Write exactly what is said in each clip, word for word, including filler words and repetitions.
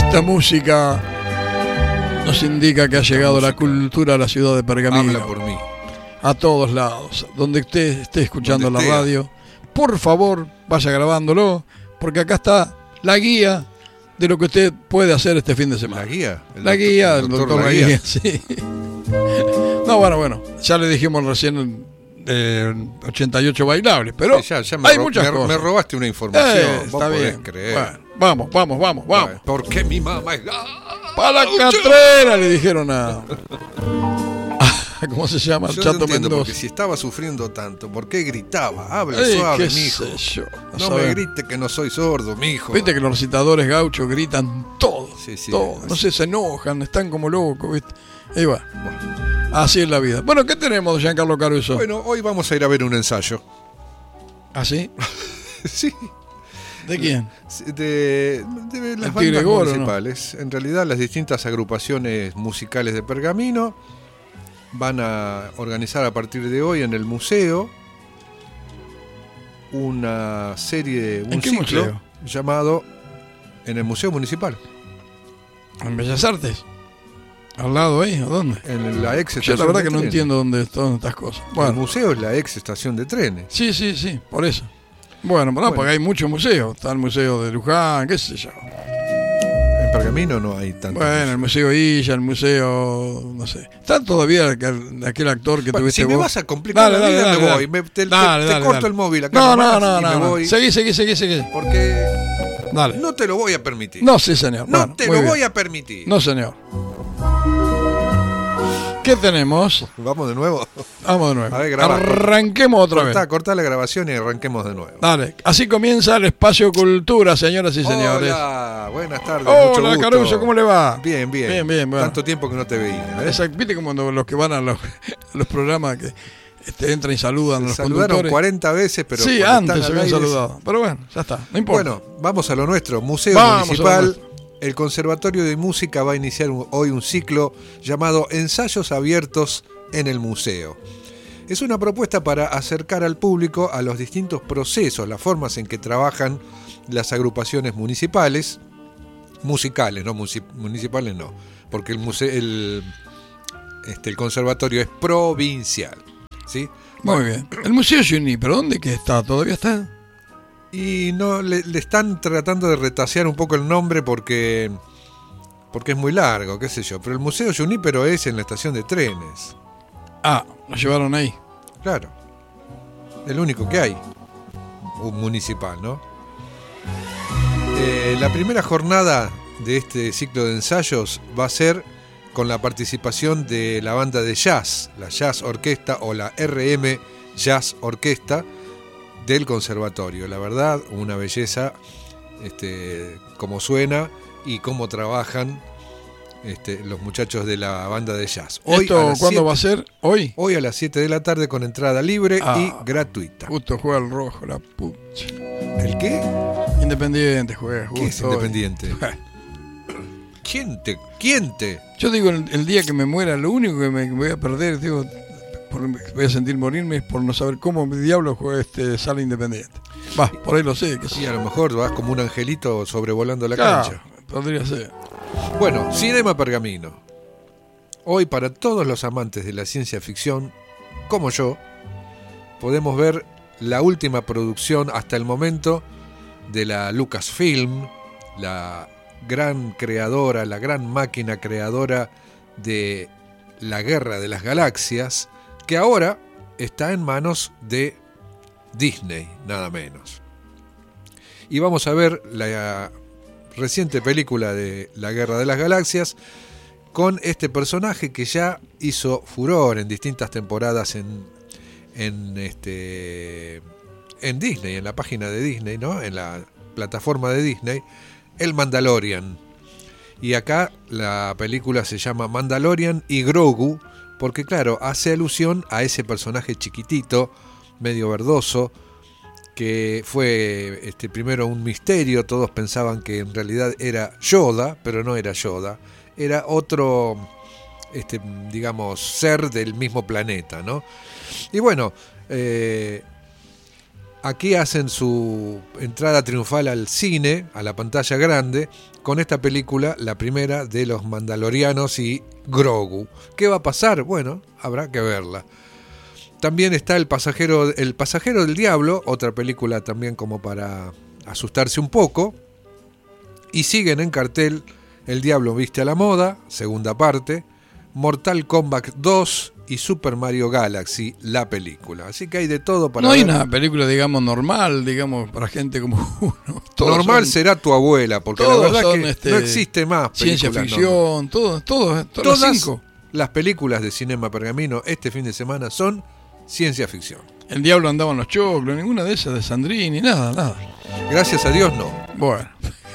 Esta música nos indica que ha llegado la cultura a la ciudad de Pergamino. Habla por mí. A todos lados. Donde usted esté escuchando Donde la esté. radio, por favor, vaya grabándolo, porque acá está la guía de lo que usted puede hacer este fin de semana. ¿La guía? El La doctor- guía, el el doctor doctor La La Guía. Guía, sí. No, bueno, bueno, ya le dijimos recién eh, ochenta y ocho bailables, pero Sí, ya, ya me hay ro- muchas me, cosas. me robaste una información. Eh, Vos está podés bien. creer. Bueno, vamos, vamos, vamos, vamos. Bueno, ¿por qué mi mamá es Para la catrera, le dijeron a... ¿Cómo se llama? El Yo no Chato entiendo, Mendoza. porque si estaba sufriendo tanto, ¿por qué gritaba? Hable Ey, suave, qué mijo. sé yo, No sabemos. me grite que no soy sordo, mijo. Viste que los recitadores gauchos gritan todo, Sí, sí, todo. así. No sé, se enojan, están como locos, ¿viste? Y va. Así es la vida. Bueno, ¿qué tenemos, Giancarlo Caruso? Bueno, hoy vamos a ir a ver un ensayo. ¿Así? Sí. ¿De quién? De, de las ¿El Tigre bandas Goro, municipales. En realidad, las distintas agrupaciones musicales de Pergamino van a organizar a partir de hoy en el museo una serie, ¿En un qué ciclo museo? llamado en el Museo Municipal, ¿En Bellas Artes? ¿Al lado ahí? ¿O dónde? en la ex Yo estación la verdad de que no trenes. entiendo dónde están estas cosas. El Bueno, museo es la ex estación de trenes. sí, sí, sí, por eso. Bueno, no, Bueno. porque hay muchos museos. Está el Museo de Luján, qué sé yo. En Pergamino no hay tanto. Bueno, el Museo Illa, el Museo, no sé. Está todavía aquel, aquel actor que Bueno, tuviste si me vos. vas a complicar Dale, la dale, vida, dale, me dale. voy. Me- te, te- Dale, te dale, corto dale. el móvil acá No, nomás no, no, y me no, no. voy. Seguí, seguí, seguí, seguí. Porque Dale. no te lo voy a permitir. No, sí, señor. No Bueno, te muy lo bien. voy a permitir. No, señor. ¿Qué tenemos? Vamos de nuevo. Vamos de nuevo. A ver, graba. Arranquemos otra Cortá, vez. cortá la grabación y arranquemos de nuevo. Dale. Así comienza el Espacio Cultura, señoras y señores. Hola, buenas tardes. mucho Hola, gusto. Caruso, ¿cómo le va? Bien, bien. Bien, bien, bueno. Tanto tiempo que no te veía. ¿eh? Esa- ¿Viste como cuando los que van a los, a los programas que este, entran y saludan a los Saludaron conductores? cuarenta veces, pero sí, cuando antes están se al habían aire- saludado. Pero bueno, ya está, no importa. Bueno, vamos a lo nuestro. Museo Vamos a lo Municipal. nuestro. El Conservatorio de Música va a iniciar un- hoy un ciclo llamado Ensayos Abiertos en el Museo. Es una propuesta para acercar al público a los distintos procesos, las formas en que trabajan las agrupaciones municipales, musicales, no Musi- municipales no, porque el, museo, el, este, el conservatorio es provincial, ¿sí? Muy bien. El Museo Juní, ¿pero dónde que está? ¿Todavía está? Y no le, le están tratando de retasear un poco el nombre porque porque es muy largo, qué sé yo. Pero el Museo Junípero es en la estación de trenes. Ah, lo llevaron ahí. Claro. El único que hay. Un municipal, ¿no? Eh, la primera jornada de este ciclo de ensayos va a ser con la participación de la banda de jazz, la Jazz Orquesta o la R M Jazz Orquesta del conservatorio. La verdad, una belleza, este, cómo suena y cómo trabajan este, los muchachos de la banda de jazz. Hoy ¿Esto a las cuándo siete va a ser? ¿Hoy? Hoy a las siete de la tarde con entrada libre Ah. y gratuita. Justo juega el rojo, la pucha. ¿El qué? Independiente juega, justo ¿Qué es hoy. Independiente? ¿Quién te? ¿Quién te? Yo digo, el, el día que me muera, lo único que me voy a perder, digo, por- voy a sentir morirme es por no saber cómo mi diablo juega este sale Independiente. Va, por ahí lo sé. Que Y a lo mejor vas como un angelito sobrevolando la Claro, cancha. podría ser. Bueno, Cinema Pergamino. Hoy para todos los amantes de la ciencia ficción, como yo, podemos ver la última producción hasta el momento de la Lucasfilm, la gran creadora, la gran máquina creadora de la Guerra de las Galaxias, que ahora está en manos de Disney, nada menos. Y vamos a ver la reciente película de la Guerra de las Galaxias con este personaje que ya hizo furor en distintas temporadas en, en, este, en Disney, en la página de Disney, ¿no? En la plataforma de Disney, el Mandalorian. Y acá la película se llama Mandalorian y Grogu, porque claro, hace alusión a ese personaje chiquitito, medio verdoso, que fue este, primero un misterio. Todos pensaban que en realidad era Yoda, pero no era Yoda, era otro, este, digamos, ser del mismo planeta, ¿no? Y bueno, eh, aquí hacen su entrada triunfal al cine, a la pantalla grande, con esta película, la primera de los Mandalorianos y Grogu. ¿Qué va a pasar? Bueno, habrá que verla. También está El pasajero, El pasajero del diablo, otra película también como para asustarse un poco. Y siguen en cartel El diablo viste a la moda, segunda parte, Mortal Kombat dos y Super Mario Galaxy, la película. Así que hay de todo para No hay ver. una película, digamos, normal, digamos, para gente como uno. Todos Normal son será tu abuela, porque la todos verdad son, que este, no existe más ciencia películas ficción, normales. todo, todo, todas Todas las cinco. las películas de Cinema Pergamino este fin de semana son ciencia ficción. El diablo andaba en los choclos, ninguna de esas de Sandrini, nada, nada. Gracias a Dios no. Bueno,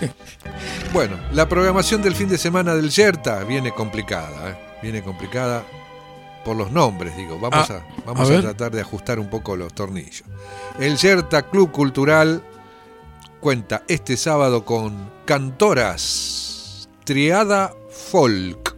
Bueno, la programación del fin de semana del Yerta viene complicada, ¿eh? Viene complicada por los nombres, digo. Vamos, Ah, a, vamos a a, ver. tratar de ajustar un poco los tornillos. El Yerta Club Cultural cuenta este sábado con Cantoras Triada Folk.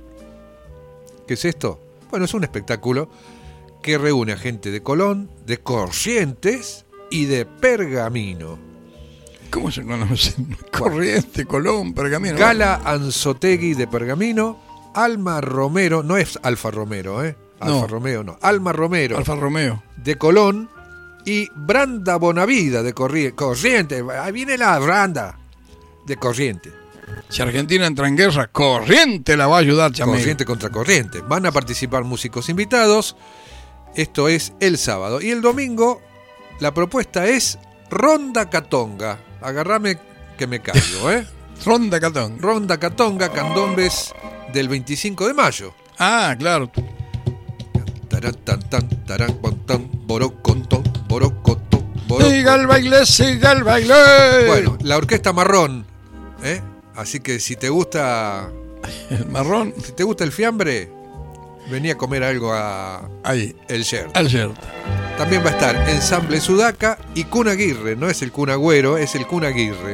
¿Qué es esto? Bueno, es un espectáculo que reúne a gente de Colón, de Corrientes y de Pergamino. ¿cómo se conoce? Corriente, Colón, Pergamino. Gala Anzotegui de Pergamino, Alma Romero, no es Alfa Romero, ¿eh? Alfa No. Romeo no, Alma Romero Alfa Romeo. de Colón y Branda Bonavida de Corri- Corriente. Ahí viene la Branda de Corriente. Si Argentina entra en guerra, Corriente la va a ayudar, chamigo. Corriente contra Corriente. Van a participar músicos invitados. Esto es el sábado. Y el domingo la propuesta es Ronda Catonga. Agarrame que me caigo, ¿eh? Ronda Catón. Ronda Catonga, candombes del veinticinco de mayo. Ah, claro. Tarán, tan, tan, tarán, con, tan, borocotón, borocotón, borocotón. Siga el baile, siga el baile. Bueno, la orquesta marrón, ¿eh? Así que si te gusta, El marrón, si te gusta el fiambre, vení a comer algo a ahí, El Yer. al yerto. También va a estar Ensamble Sudaca y Kun Aguirre, no es el Kun Agüero, es el Kun Aguirre.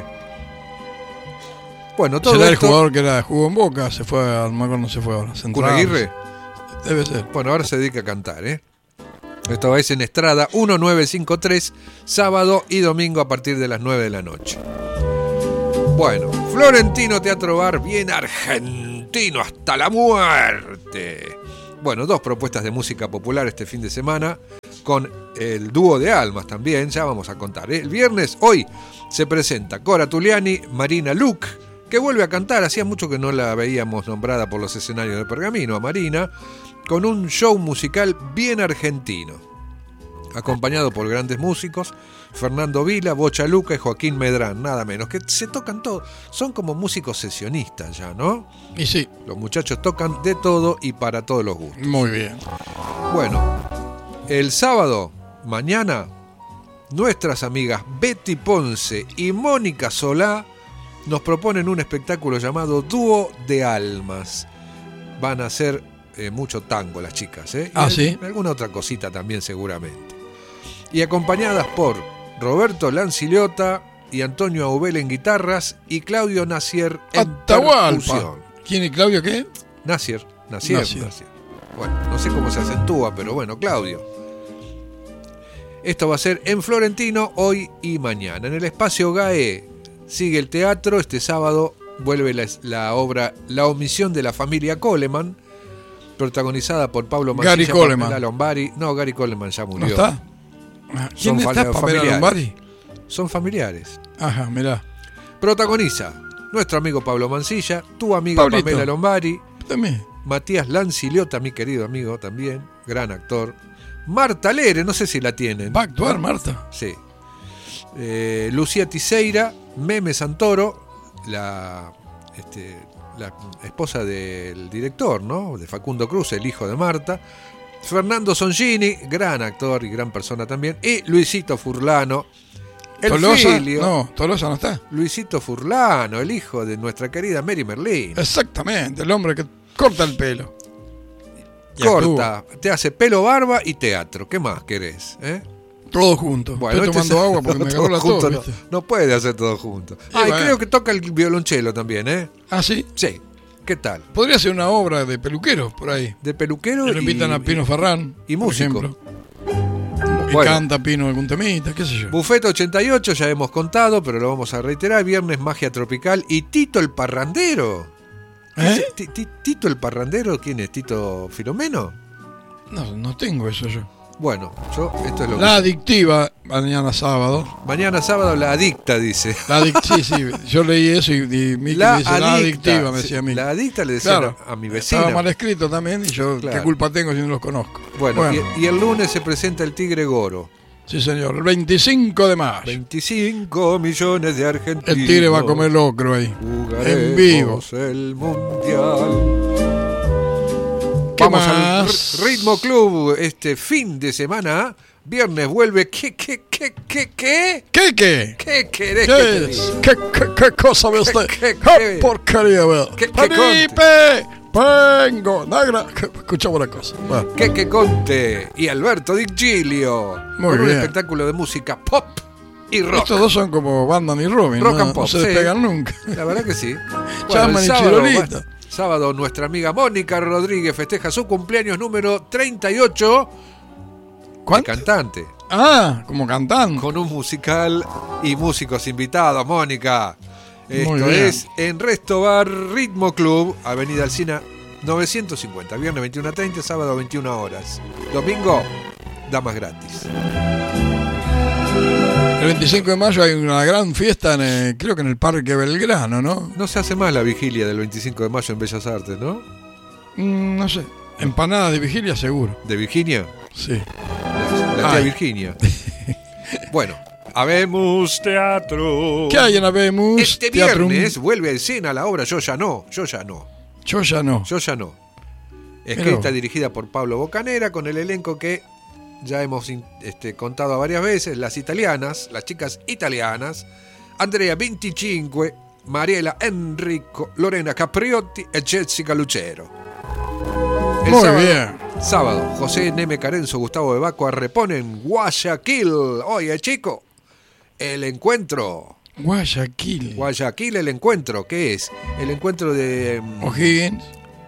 Bueno, todo Será el esto. jugador que era jugó en Boca, se fue, a- no me acuerdo, no se fue ahora. ¿Kun Central. Aguirre? Debe ser. Bueno, ahora se dedica a cantar, ¿eh? Esto es en Estrada mil novecientos cincuenta y tres, sábado y domingo a partir de las nueve de la noche. Bueno, Florentino Teatro Bar, bien argentino hasta la muerte. Bueno, dos propuestas de música popular este fin de semana, con el dúo de almas también, ya vamos a contar, ¿eh? El viernes, hoy, se presenta Cora Tuliani, Marina Luc, que vuelve a cantar, hacía mucho que no la veíamos nombrada por los escenarios de Pergamino, a Marina, con un show musical bien argentino, acompañado por grandes músicos, Fernando Vila, Bocha Luca y Joaquín Medrán, nada menos, que se tocan todo, son como músicos sesionistas ya, ¿no? Y sí, Los muchachos tocan de todo y para todos los gustos. muy bien. Bueno, el sábado, mañana, nuestras amigas Betty Ponce y Mónica Solá nos proponen un espectáculo llamado Dúo de Almas. Van a hacer eh, mucho tango las chicas, ¿eh? Y Ah, al- ¿sí? alguna otra cosita también seguramente. Y acompañadas por Roberto Lanciliota y Antonio Aubel en guitarras y Claudio Nacier en Atahualpa. percusión. ¿Quién es Claudio qué? Nacier, Nacier, Nacier. Nacier. Bueno, no sé cómo se acentúa, pero bueno, Claudio. Esto va a ser en Florentino hoy y mañana. En el espacio G A E sigue el teatro. Este sábado vuelve la, la obra La omisión de la familia Coleman, protagonizada por Pablo Mancilla, Gary Coleman. Pamela Lombari. No, Gary Coleman ya murió. ¿No está? Ah, ¿Quién Son está? fa- ¿Pamela familiares. Lombardi? Son familiares. Ajá, mirá. Protagoniza nuestro amigo Pablo Mancilla, tu amiga Pablito. Pamela Lombari, También. Matías Lanciliota, mi querido amigo también, gran actor. Marta Lere, no sé si la tienen. ¿Va a actuar Marta? Sí. Eh, Lucía Tiseira, Meme Santoro, la, este, la esposa del director, ¿no? De Facundo Cruz, el hijo de Marta. Fernando Songini, gran actor y gran persona también. Y Luisito Furlano, el ¿Tolosa? filio. No, Tolosa no está. Luisito Furlano, el hijo de nuestra querida Mary Merlín. Exactamente, el hombre que corta el pelo. Y Corta, te hace pelo, barba y teatro. ¿Qué más querés? ¿Eh? actúa. Todo junto. Estoy este tomando es- agua porque me todo agarró la junto tos, no, ¿viste? no puede hacer todo junto. Y Ah, y bueno. creo que toca el violonchelo también, ¿eh? Ah, sí. Sí. ¿Qué tal? Podría ser una obra de peluquero por ahí. De peluquero Que lo invitan y, a Pino Ferrán. y por músico. ejemplo. Y Bueno. canta Pino algún temita, qué sé yo. Buffet ochenta y ocho, ya hemos contado, pero lo vamos a reiterar. Viernes Magia Tropical y Tito el Parrandero. ¿Eh? Ti- ti- ¿Tito el Parrandero? ¿Quién es? ¿Tito Filomeno? No, no tengo eso yo. Bueno, yo esto es lo La que... adictiva, mañana sábado. Mañana sábado la adicta, dice. La adic- sí, sí, yo leí eso y, y Miki La me dice, la adicta. adictiva, me decía a mí. La adicta le decía Claro, a mi vecina. estaba mal escrito también y yo, Claro. ¿qué culpa tengo si no los conozco? Bueno, Bueno. Y, y el lunes se presenta el Tigre Goro. Sí, señor, el veinticinco de mayo. veinticinco millones de argentinos. El Tigre va a comer locro ahí. Jugaremos En vivo. el Mundial. ¿Qué Vamos al más? R- Ritmo Club este fin de semana. Viernes vuelve. ¿Qué, qué, qué, qué, qué? ¿Qué, qué? ¿Qué querés que te ¿Qué es? diga? ¿Qué, qué, qué cosa ve usted? qué- ¿Qué, qué? porquería ve? ¿Qué- qué ¡Felipe! ¡Vengo! Negra. Escuchamos una cosa. Bueno, ¿Qué, qué Conte? Y Alberto Di Gilio. Muy con un bien. espectáculo de música pop y rock. estos dos son como Batman y Robin, Rock ¿no? and pop, no se sí. despegan nunca. La verdad que sí. Chapman el y sábado, Chirolita. bueno, sábado nuestra amiga Mónica Rodríguez festeja su cumpleaños número treinta y ocho. ¿Cuánto? Cantante. Ah, como cantante. Con un musical y músicos invitados, Mónica. Muy Esto bien. es en Resto Bar Ritmo Club, Avenida Alsina novecientos cincuenta. Viernes veintiuno a treinta, sábado veintiuna horas. Domingo, damas gratis. El veinticinco de mayo hay una gran fiesta, en el- creo que en el Parque Belgrano, ¿no? No se hace más la vigilia del veinticinco de mayo en Bellas Artes, ¿no? Mm, no sé. Empanadas de vigilia seguro. ¿De Virginia? Sí. La tía Ay. Virginia. Bueno, habemos teatro. ¿Qué hay en Habemos? Este Teatrum? viernes vuelve a escena la obra Yo ya no, yo ya no, Yo ya no. yo ya no. Mirá Escrita vos. y dirigida por Pablo Bocanera con el elenco que ya hemos in- este, contado varias veces, las italianas, las chicas italianas, Andrea veinticinque, Mariela Enrico, Lorena Capriotti e Jessica Lucero. El Muy sábado, bien. Sábado, José Neme Carenzo, Gustavo de Bacua reponen Guayaquil. Oye, chico, el encuentro. Guayaquil. Guayaquil, el encuentro. ¿Qué es? El encuentro de... mm, O'Higgins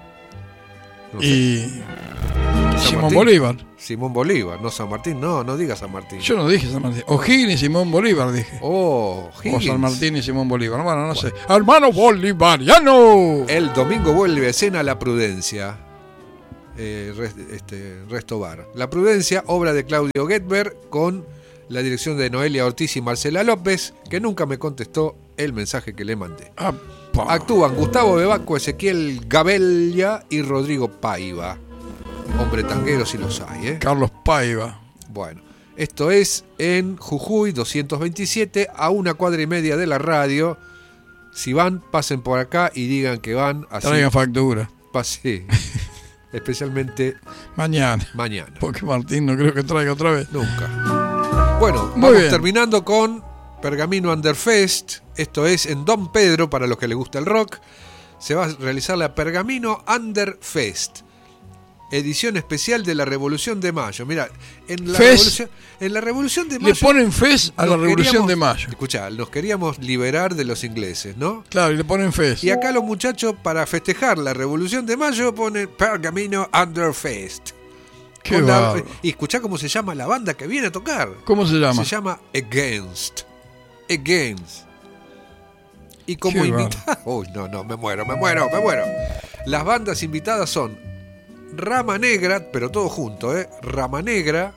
no sé, y San Simón Martín. Bolívar. Simón Bolívar, no San Martín. No, no digas San Martín. Yo no dije San Martín. O'Higgins y Simón Bolívar dije. Oh, O Higgins. San Martín y Simón Bolívar. Bueno, no sé. Hermano bolivariano. El domingo vuelve a escena La Prudencia. Eh, rest- este, Resto Bar. La Prudencia, obra de Claudio Getber, con la dirección de Noelia Ortiz y Marcela López, que nunca me contestó el mensaje que le mandé. Apa. Actúan Gustavo Bebaco, Ezequiel Gabella y Rodrigo Paiva. Hombre tanguero si los hay, ¿eh? Carlos Paiva. Bueno, esto es en Jujuy doscientos veintisiete, a una cuadra y media de la radio. Si van, pasen por acá y digan que van. Así Traigan factura. pasé. Especialmente Mañana. mañana. Porque Martín no creo que traiga otra vez. Nunca. Bueno, Muy vamos bien. terminando con Pergamino Underfest. Esto es en Don Pedro, para los que les gusta el rock. Se va a realizar la Pergamino Underfest. Edición especial de la Revolución de Mayo. Mira, en la, Fest. revolución, en la Revolución de Mayo. Le ponen fez a la nos Revolución queríamos- de Mayo. Escuchá, nos queríamos liberar de los ingleses, ¿no? Claro, y le ponen fez. Y acá los muchachos, para festejar la Revolución de Mayo, ponen Pergamino Underfest. Qué Con la- bárbaro. y escuchá cómo se llama la banda que viene a tocar. ¿Cómo se llama? Se llama Against. Against. Y como Qué invitados. Uy, no, no, me muero, me muero, me muero. Las bandas invitadas son Rama Negra, pero todo junto, ¿eh? Rama Negra,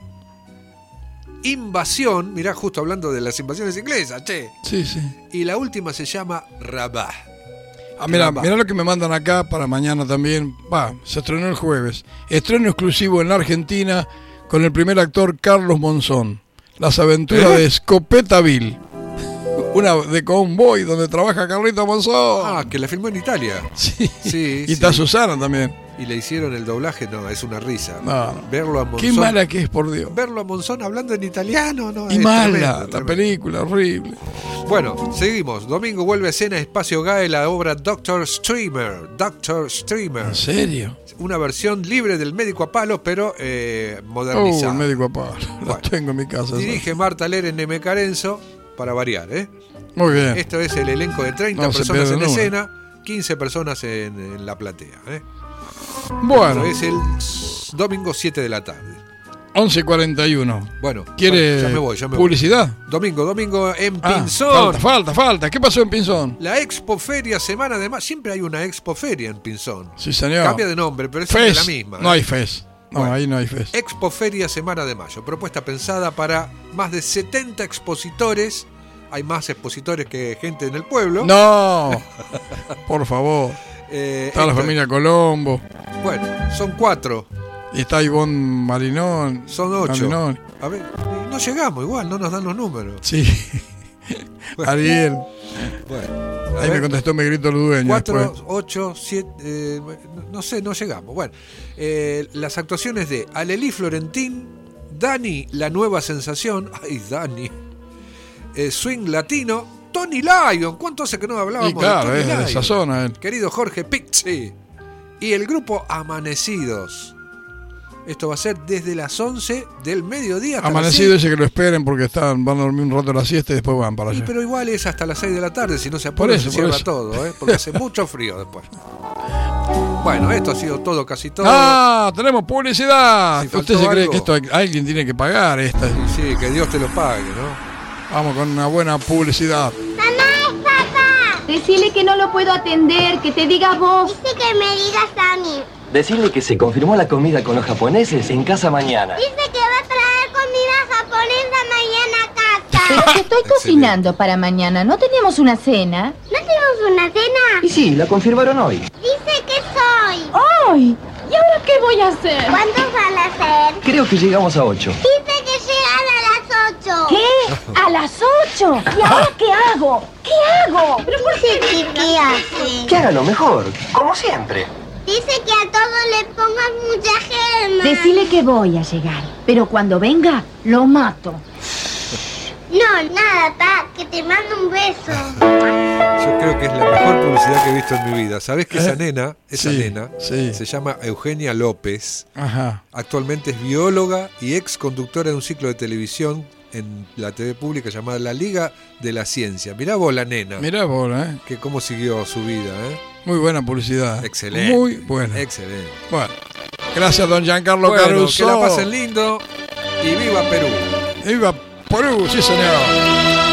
Invasión, mirá, justo hablando de las invasiones inglesas, che. Sí, sí. Y la última se llama Rabah. Ah, mira, Caramba. mira lo que me mandan acá para mañana también. Va, se estrenó el jueves. Estreno exclusivo en la Argentina con el primer actor Carlos Monzón. Las aventuras ¿Eh? de Scopetaville. Una de Convoy donde trabaja Carlito Monzón. Ah, que la filmó en Italia. sí. Sí, Y sí. está Susana también. Y le hicieron el doblaje, no, es una risa. No, no. Verlo a Monzón. Qué mala que es, por Dios. Verlo a Monzón hablando en italiano, no. Y es mala, tremendo, la tremendo. película, horrible. Bueno, seguimos. Domingo vuelve a escena Espacio Gae la obra Doctor Streamer. Doctor Streamer. ¿En serio? Una versión libre del médico a palo, pero eh, Oh, modernizada. el médico a palo. Lo Bueno. tengo en mi casa. Dirige Marta Leren Neme Carenzo, para variar, ¿eh? Muy bien. Esto es el elenco de treinta No se personas en pierden una. escena, quince personas en, en la platea, ¿eh? Bueno, Esto es el domingo siete de la tarde. once cuarenta y uno. Bueno, ¿quiere ya me voy, ya me publicidad? voy. Domingo, domingo en Ah, Pinzón. falta, falta, falta. ¿Qué pasó en Pinzón? La Expo Feria Semana de Mayo. Siempre hay una Expo Feria en Pinzón. Sí, señor. Cambia de nombre, pero es siempre F E S. la misma. No ¿eh? hay F E S. No, Bueno. ahí no hay F E S. Expo Feria Semana de Mayo. Propuesta pensada para más de setenta expositores. Hay más expositores que gente en el pueblo. No, por favor. Eh, Está la esto- familia Colombo. Bueno, son cuatro. Y está Ivonne Marinón. Son ocho. Marinón. A ver, no llegamos igual, no nos dan los números. Sí. Ariel. Bueno, a Ahí me ver. contestó me grito el dueño. cuatro, después. ocho, siete, eh, no sé, no llegamos. Bueno, eh, las actuaciones de Alelí Florentín, Dani, la nueva sensación, ay Dani, eh, Swing Latino, Tony Lyon, ¿cuánto hace que no hablábamos Y claro, de es Tony de Lyon? esa zona él. Querido Jorge Pizzi, y el grupo Amanecidos. Esto va a ser desde las once del mediodía hasta Amanecido las ese que lo esperen porque están, van a dormir un rato la siesta y después van para seis. Y allá. pero igual es hasta las seis de la tarde, si no se Por apura eso, se por cierra eso. todo, ¿eh? Porque hace mucho frío después. Bueno, esto ha sido todo, casi todo. Ah, tenemos publicidad. Si faltó ¿Usted se cree algo. que esto hay- alguien tiene que pagar esta? Sí, sí, que Dios te lo pague, ¿no? Vamos con una buena publicidad. Decile que no lo puedo atender, que te diga vos. Dice que me digas a mí. Decirle que se confirmó la comida con los japoneses en casa mañana. Dice que va a traer comida japonesa mañana a casa. Pero que estoy cocinando para mañana. ¿No tenemos una cena? ¿No tenemos una cena? Y sí, la confirmaron hoy. Dice que soy. ¡Ay! ¿Y ahora qué voy a hacer? ¿Cuántos van a ser? Creo que llegamos a ocho. Dice que llegan a las ocho. ¿Qué? ¿A las ocho? ¿Y ahora qué hago? ¿Qué hago? ¿Pero por qué? ¿Qué, qué hace? Que haga lo mejor, como siempre. Dice que a todos le pongan mucha gema. Decile que voy a llegar. Pero cuando venga, lo mato. No, nada, pa, que te mando un beso. Yo creo que es la mejor publicidad que he visto en mi vida. ¿Sabés que esa ¿Eh? nena, esa Sí, nena, sí. se llama Eugenia López? Ajá. Actualmente es bióloga y ex conductora de un ciclo de televisión en la T V pública llamada La Liga de la Ciencia. Mirá vos la nena, Mirá vos, ¿eh? que cómo siguió su vida, ¿eh? Muy buena publicidad. Excelente. Muy buena. Excelente. Bueno, gracias, don Giancarlo Bueno, Caruso. que la pasen lindo y viva Perú. Viva Perú, sí, señor.